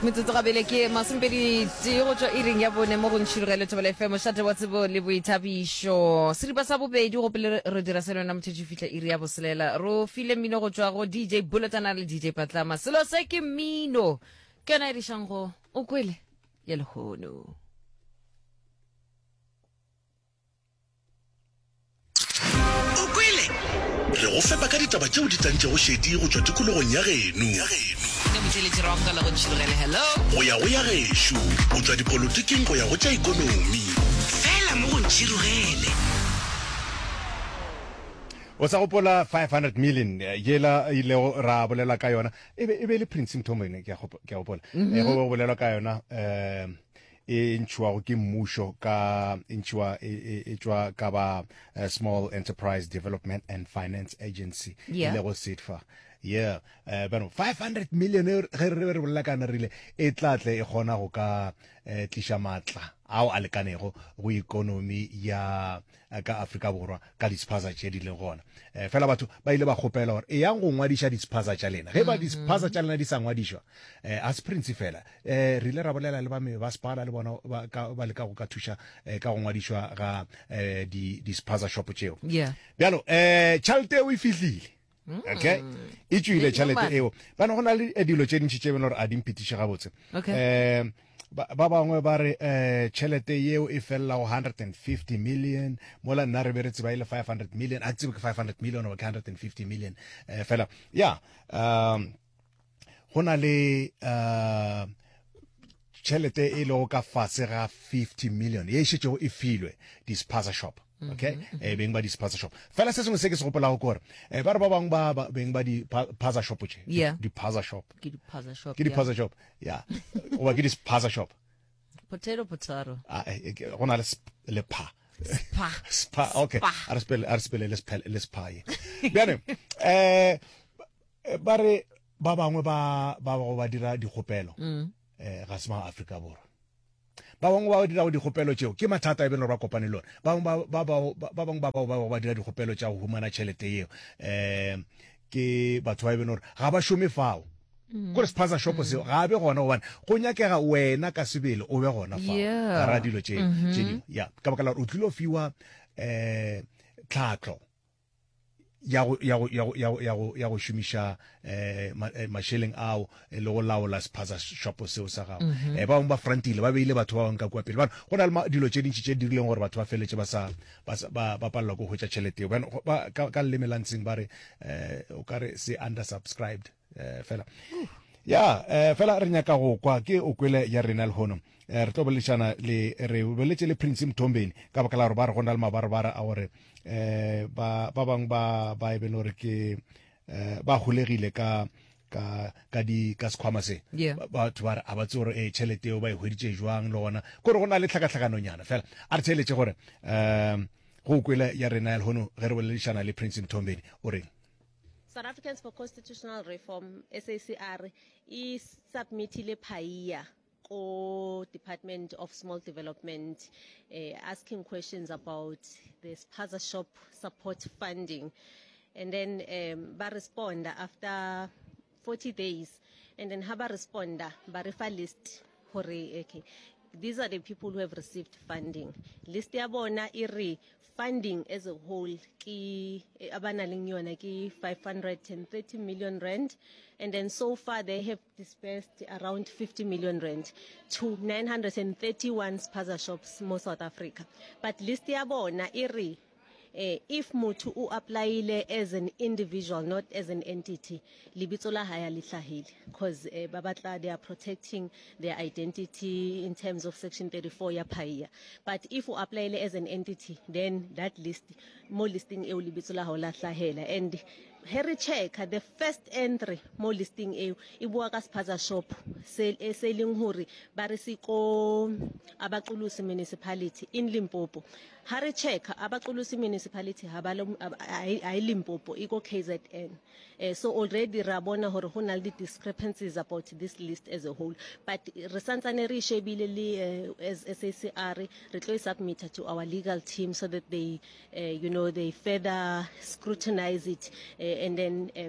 metsotso gabele ke masempedi go tswa iring ya bone mo go ntšhirogelo thabela fm šate wa tsebo le boithabišo seripa sa bobedi go pele re dira se lona mothetši fitlha iri ya boselela ro file mmino go tswa go dj bulletana le dj patlama selo se ke mmino ke yona e dišang go o kwele ya lehono o kwele re go fepa ka ditaba tšeo di tšantšego šedi go tšwa tikologong ya geno ne motheletši ra ka la go ntšhirogele hello go ya go ya gešo go tswa dipolotiking go ya go tša ikonomi fela mo go ntšhirogele o sa gopola 500 million yela ile ra bolela ka yona e be le Prince Mthomboeni ke a gopola go bolela ka yona e ntšhwa go ke mmušo ka ntšhwa e tšwa ka ba Small Enterprise Development and Finance Agency ile go SEDFA but 500 million ge re bolela kana rile e tlatle e gona go ka tliša matla ao a lekanego go ikonomi ya ka Afrika Borwa ka dispaza tše di leng gona fela batho ba ile ba kgopela gore e yang go ngwadiša dispaza tša lena ge ba dispaza tša lena di sa ngwadišwa a sprintse fela re ile ra bolela le ba masepala le bona ba leka go ka thuša ka go ngwadišwa ga dispaza shop tšeo bjalo tšhalete o e fihlile okay e tswile tšhalete eo bana go na le dilo tše dintši tše bena gore a dimphetiše gabotse ba bangwe ba re tšhelete yeo e felela go 150 million mola nna re beretse ba ile 500 million a tsebe ke 500 million or 150 million fela go na le tšhelete e lego ka fase ga 50 million ye šetšego e filwe dispaza shop okay beng ba dispaza shop fela se sengwe se ke se gopolago kore ba re ba bangwe ba beng ba dipaza shop tše dipaza shop ke dipaza shop oba ke dispaza shop potato go na le pa spa okay a re spele le spa ye bjane ba re ba bangwe ba dira dikgopelo ga se ma Afrika Borwa ba bangwe ba dira dikgopelo tšeo ke mathata e beno ba kopane le one ba bangwe ba dira dikgopelo tša go humana tšhelete yeo ke batho ba e beno gore ga ba šome fao kore spaza shop seo ga be gona gobane go nyakega wena ka sebele o be gona fao ka ra dilo tše dingwe ka baka la gore o tlile o fiwa tlhatlo ya go šomiša mašeleng ao le go laola spaza shop seo sa gago ba bangwe ba frantile ba beile batho ba bangwe ka kua pele bana go na le dilo tše dintši tše di rileng gore batho ba feletse ba palelwa ko hwetša tšhelete eo ka lemelantseng ba re o ka re se undersubscribed fela fela re nyaka go kwa ke o kwele ya rena le hono re tlo bolešana le re boletše le Prince Mthomboeni ka baka la gore ba re go na le mabarabara a gore ba bangwe ba e bene gore ke ba golegile ka sekhwama se batho ba re a ba tse gore tšhelete eo ba e hweditše jwang le gona kore go na le tlhakatlhakanonyana fela a re theeletše gore go kwele ya rena le hono ge re bolešana le Prince Mthomboeni o reng South Africans for Constitutional Reform, SACR, is submitted PAIA or Department of Small Development, asking questions about the spaza shop support funding. And then ba respond after 40 days. And then haba respond, ba refer list, okay. These are the people who have received funding. List ya bona iri funding as a whole ki abanaling yona ki 530 million rand, and then so far they have dispersed around 50 million rand to 931 spaza shops mo South Africa. But list ya bona iri if mutu u applyile as an individual, not as an entity, libitso la haya lihlahile, because babatla they are protecting their identity in terms of Section 34 ya PAIA. But if you apply as an entity, then that list, more listing e libitso la hola hlahela. And Harry check the first entry mo listing e bua ka spaza shop selling hore ba re siko abaqulusi municipality in Limpopo. Harry check abaqulusi municipality ha Limpopo iko KZN. So already rabona hore ho na le discrepancies about this list as a whole, but re santsane re shebile le as SACR re tlo submit to our legal team so that they they further scrutinize it and then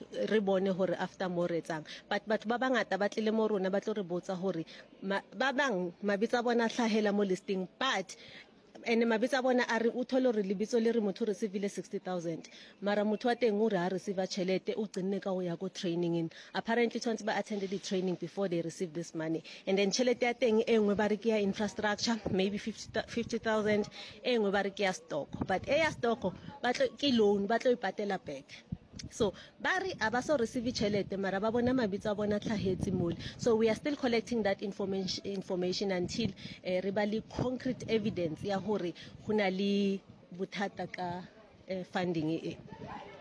re bone hore after mo re etsang. But batho ba bangata ba tlile mo rona ba tlo re botsa hore ba bang mabitso a bona hlahela mo listing, but and mabitso a bona a re o thole hore lebitso le re motho receive 60,000 mara motho wa teng o re ha receive tšhelete o tsinne ka go ya go training in apparently tshwantse ba attended the training before they receive this money, and then tšhelete ya teng e nngwe ba re ke ya infrastructure maybe 50,000, e nngwe ba re ke ya stock, but e ya stock ke loan ba tlo ipatela back. So bari abaso receive tšhelete mara ba bona mabitso a bona tlhahetse mole. So we are still collecting that information until re ba le concrete evidence ya hore go na le bothata ka funding e.